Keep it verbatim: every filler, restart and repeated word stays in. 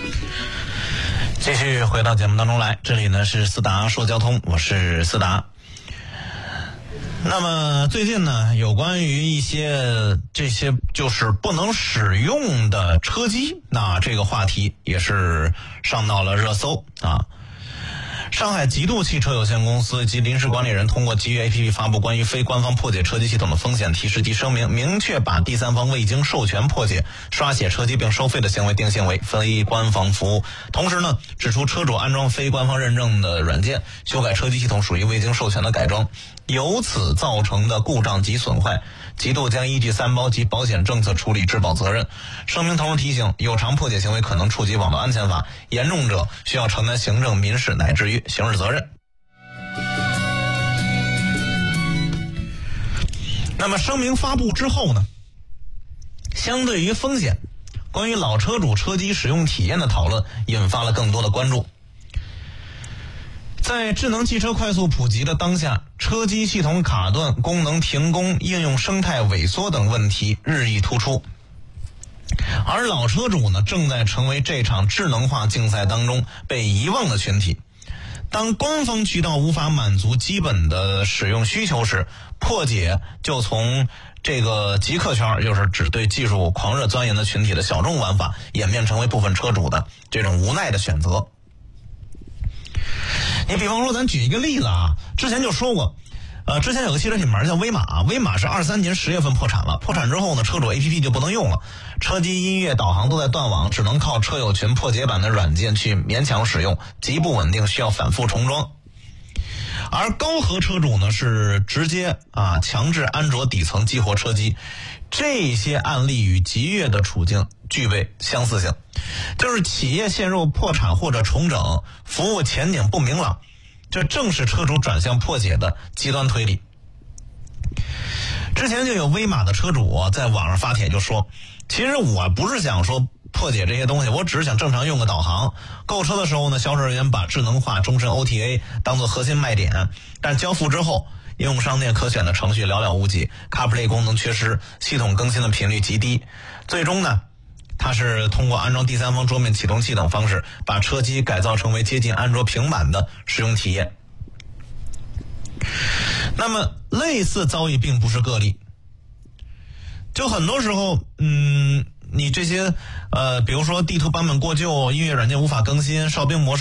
继续回到节目当中来，这里呢是思达说交通，我是思达。那么最近呢，有关于一些这些就是不能使用的车机，那这个话题也是上到了热搜啊。上海极度汽车有限公司及临时管理人通过基于 A P P 发布关于非官方破解车机系统的风险提示及声明，明确把第三方未经授权破解、刷写车机并收费的行为定性为非官方服务。同时呢，指出车主安装非官方认证的软件、修改车机系统属于未经授权的改装，由此造成的故障及损坏，极度将依据三包及保险政策处理质保责任。声明同时提醒，有偿破解行为可能触及网络安全法，严重者需要承担行政、民事乃至于刑事责任。那么声明发布之后呢，相对于风险，关于老车主车机使用体验的讨论引发了更多的关注。在智能汽车快速普及的当下，车机系统卡顿、功能停工、应用生态萎缩等问题日益突出，而老车主呢，正在成为这场智能化竞赛当中被遗忘的群体。当官方渠道无法满足基本的使用需求时，破解就从这个极客圈，就是只对技术狂热钻研的群体的小众玩法，演变成为部分车主的这种无奈的选择。你比方说，咱举一个例子啊，之前就说过，呃，之前有个汽车品牌叫威马，威马是二三年十月份破产了，破产之后呢，车主 A P P 就不能用了，车机、音乐、导航都在断网，只能靠车友群破解版的软件去勉强使用，极不稳定，需要反复重装。而高和车主呢，是直接啊强制安卓底层激活车机，这些案例与极越的处境具备相似性，就是企业陷入破产或者重整，服务前景不明朗，这正是车主转向破解的极端推理。之前就有威马的车主在网上发帖就说，其实我不是想说破解这些东西，我只是想正常用个导航。购车的时候呢，销售人员把智能化终身 O T A 当作核心卖点，但交付之后，应用商店可选的程序寥寥无几， CarPlay 功能缺失，系统更新的频率极低。最终呢，它是通过安装第三方桌面启动器等方式，把车机改造成为接近安卓平板的使用体验。那么类似遭遇并不是个例，就很多时候，嗯，你这些呃，比如说地图版本过旧、音乐软件无法更新、哨兵模式